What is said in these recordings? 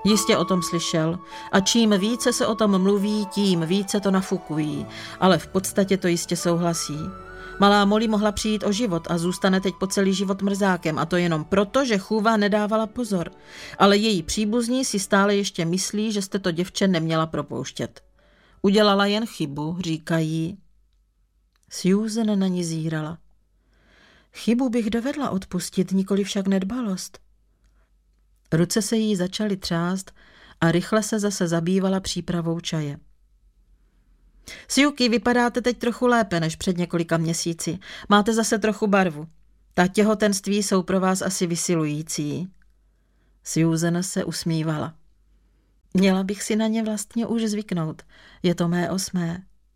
Jistě o tom slyšel a čím více se o tom mluví, tím více to nafukují, ale v podstatě to jistě souhlasí. Malá Molly mohla přijít o život a zůstane teď po celý život mrzákem, a to jenom proto, že chůva nedávala pozor. Ale její příbuzní si stále ještě myslí, že jste to děvče neměla propouštět. Udělala jen chybu, říkají. Susan na ní zírala. Chybu bych dovedla odpustit, nikoli však nedbalost. Ruce se jí začaly třást a rychle se zase zabývala přípravou čaje. Sjuki, vypadáte teď trochu lépe než před několika měsíci. Máte zase trochu barvu. Ta těhotenství jsou pro vás asi vysilující. Susan se usmívala. Měla bych si na ně vlastně už zvyknout. Je to mé 8.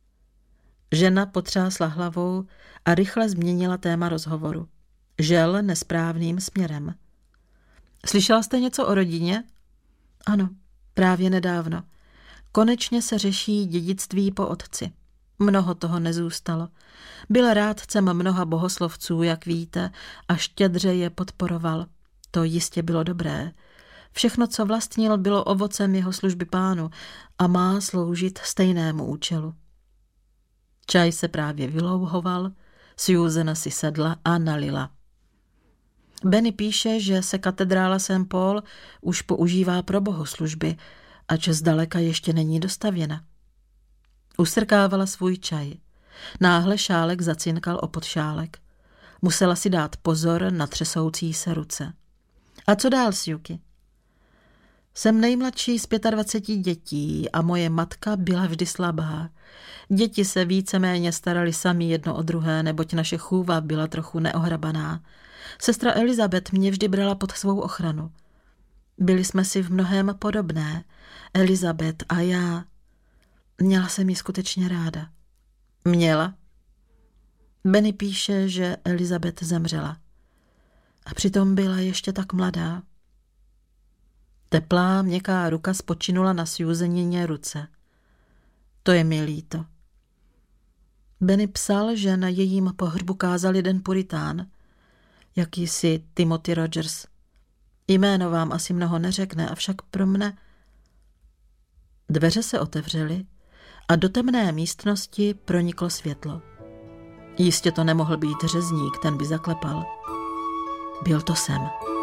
Žena potřásla hlavou a rychle změnila téma rozhovoru. Žel nesprávným směrem. Slyšela jste něco o rodině? Ano, právě nedávno. Konečně se řeší dědictví po otci. Mnoho toho nezůstalo. Byl rádcem mnoha bohoslovců, jak víte, a štědře je podporoval. To jistě bylo dobré. Všechno, co vlastnil, bylo ovocem jeho služby Pánu a má sloužit stejnému účelu. Čaj se právě vylouhoval, Susan si sedla a nalila. Benny píše, že se katedrála St. Paul už používá pro bohoslužby, ač zdaleka ještě není dostavěna. Usrkávala svůj čaj. Náhle šálek zacinkal o podšálek. Musela si dát pozor na třesoucí se ruce. A co dál, Sjuki? Jsem nejmladší z 25 dětí a moje matka byla vždy slabá. Děti se víceméně starali sami jedno o druhé, neboť naše chůva byla trochu neohrabaná. Sestra Elizabeth mě vždy brala pod svou ochranu. Byli jsme si v mnohém podobné, Elizabeth a já. Měla jsem ji skutečně ráda. Měla? Benny píše, že Elizabeth zemřela. A přitom byla ještě tak mladá. Teplá, měkká ruka spočinula na Susanině ruce. To je mi líto. Benny psal, že na jejím pohřbu kázal jeden puritán, jakýsi Timothy Rogers. Jméno vám asi mnoho neřekne, avšak pro mne... Dveře se otevřely a do temné místnosti proniklo světlo. Jistě to nemohl být řezník, ten by zaklepal. Byl to Sam.